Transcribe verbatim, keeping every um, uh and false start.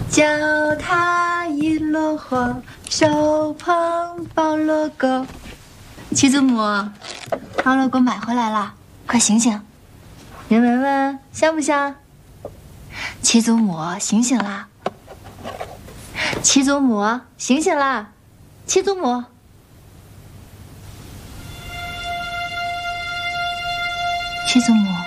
脚踏一箩筐，手捧包乐狗。七祖母，包乐狗买回来了，快醒醒！人闻闻香不香？七祖母，醒醒啦！七祖母，醒醒啦！七祖母，七祖母。